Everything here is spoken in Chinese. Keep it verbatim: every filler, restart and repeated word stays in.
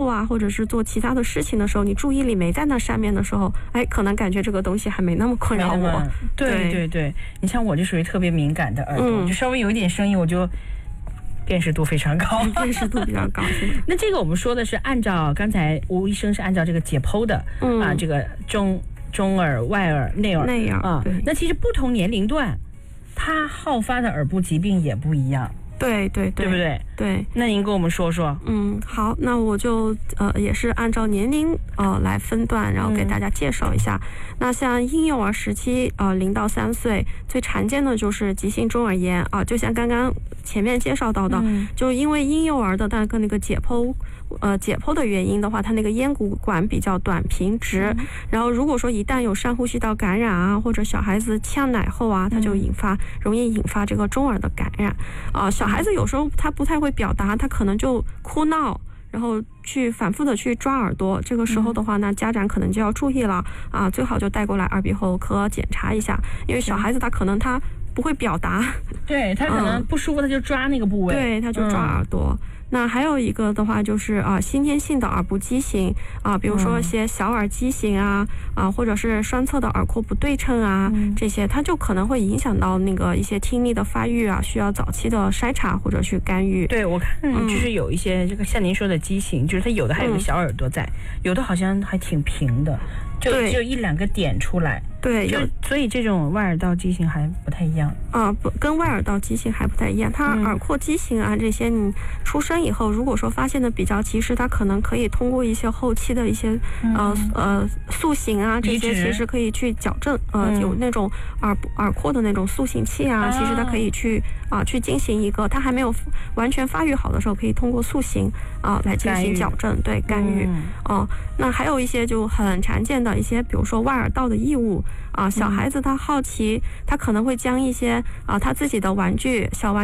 啊，或者是做其他的事情的时候，你注意力没在那上面的时候，哎，可能感觉这个东西还没那么困扰我。 对对对，你像我就属于特别敏感的耳朵，嗯、就稍微有一点声音我就辨识度非常高， 辨识度比较高。 那这个我们说的是按照刚才吴医生是按照这个解剖的、嗯、啊，这个中中耳、外耳、内耳、 内耳啊。 那其实不同年龄段，它好发的耳部疾病也不一样。 对对对， 对不对？ 对。 那您跟我们说说。 嗯，好，那我就呃也是按照年龄呃来分段，然后给大家介绍一下。嗯、那像婴幼儿时期，呃零到三岁最常见的就是急性中耳炎啊、呃，就像刚刚前面介绍到的，嗯、就因为婴幼儿的那个那个解剖。呃，解剖的原因的话，它那个咽鼓管比较短平直，嗯、然后如果说一旦有上呼吸道感染啊，或者小孩子呛奶后啊，它就引发、嗯、容易引发这个中耳的感染啊、呃。小孩子有时候他不太会表达，他可能就哭闹，然后去反复的去抓耳朵，这个时候的话呢，家长可能就要注意了啊，最好就带过来耳鼻喉科检查一下，因为小孩子他可能他不会表达， 对他可能不舒服，他就抓那个部位， 对，他就抓耳朵。嗯那还有一个的话就是啊，先天性的耳部畸形啊，比如说一些小耳畸形啊啊，或者是双侧的耳廓不对称啊，嗯、这些它就可能会影响到那个一些听力的发育啊，需要早期的筛查或者去干预。 对，我看就是有一些这个像您说的畸形，就是它有的还有个小耳朵在，嗯、有的好像还挺平的，就就一两个点出来。 对， 就所以这种外耳道畸形还不太一样啊，不跟外耳道畸形还不太一样。它耳廓畸形啊、嗯、这些，你出生以后如果说发现的比较及时，它可能可以通过一些后期的一些、嗯、呃呃塑形啊这些，其实可以去矫正。呃，嗯、有那种耳耳廓的那种塑形器啊，啊其实它可以去啊、呃、去进行一个，它还没有完全发育好的时候，可以通过塑形啊、呃、来进行矫正，对干预。哦、嗯呃，那还有一些就很常见的一些，比如说外耳道的异物。啊，小孩子他好奇，他可能会将一些啊他自己的玩具小玩